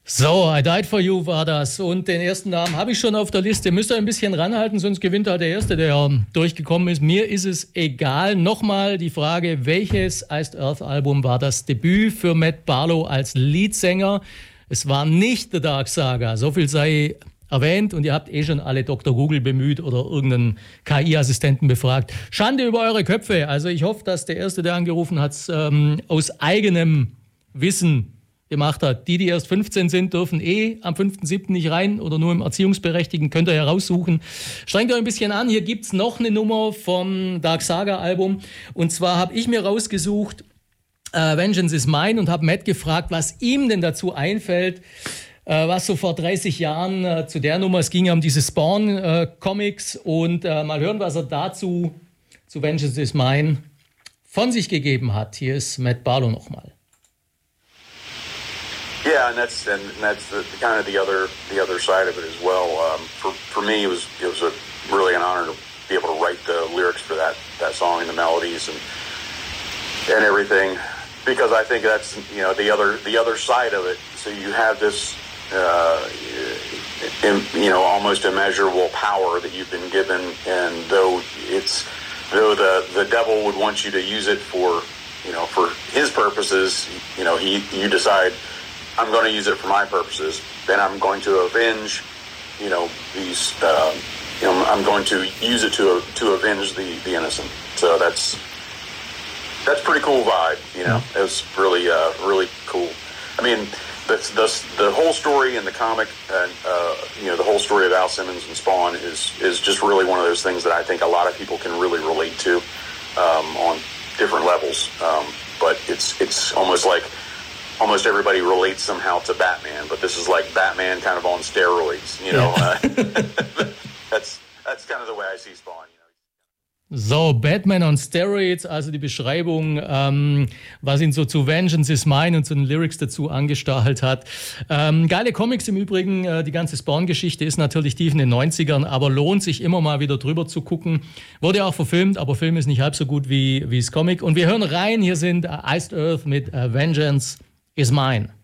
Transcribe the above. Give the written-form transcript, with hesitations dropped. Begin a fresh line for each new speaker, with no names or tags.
So, I Died For You war das. Und den ersten Namen habe ich schon auf der Liste. Müsst ihr ein bisschen ranhalten, sonst gewinnt halt der Erste, der durchgekommen ist. Mir ist es egal. Nochmal die Frage, welches Iced Earth Album war das Debüt für Matt Barlow als Leadsänger? Es war nicht The Dark Saga. So viel sei erwähnt und ihr habt schon alle Dr. Google bemüht oder irgendeinen KI-Assistenten befragt. Schande über eure Köpfe. Also ich hoffe, dass der Erste, der angerufen hat, aus eigenem Wissen gemacht hat. Die erst 15 sind, dürfen am 5.7. nicht rein oder nur im Erziehungsberechtigten, könnt ihr heraussuchen. Strengt euch ein bisschen an, hier gibt's noch eine Nummer vom Dark Saga Album und zwar habe ich mir rausgesucht Vengeance is Mine und habe Matt gefragt, was ihm denn dazu einfällt, was so vor 30 Jahren zu der Nummer, es ging ja um diese Spawn-Comics und mal hören, was er dazu zu Vengeance is Mine von sich gegeben hat. Hier ist Matt Barlow nochmal.
Yeah, and that's the kind of the other side of it as well. For me, it was really an honor to be able to write the lyrics for that song and the melodies and everything, because I think that's the other side of it. So you have this almost immeasurable power that you've been given, and though the devil would want you to use it for his purposes, you decide, I'm going to use it for my purposes. Then I'm going to avenge, these. I'm going to use it to avenge the innocent. So that's pretty cool vibe. It was really really cool. I mean, the whole story in the comic, and the whole story of Al Simmons and Spawn is just really one of those things that I think a lot of people can really relate to on different levels. But it's almost like. Almost everybody relates somehow to Batman, but this is like Batman kind of on steroids, That's kind of the way I see Spawn.
So, Batman on Steroids, also die Beschreibung, was ihn so zu Vengeance is Mine und zu den Lyrics dazu angestachelt hat. Geile Comics im Übrigen, die ganze Spawn-Geschichte ist natürlich tief in den 90ern, aber lohnt sich immer mal wieder drüber zu gucken. Wurde auch verfilmt, aber Film ist nicht halb so gut wie das Comic. Und wir hören rein, hier sind Iced Earth mit Vengeance is Mine.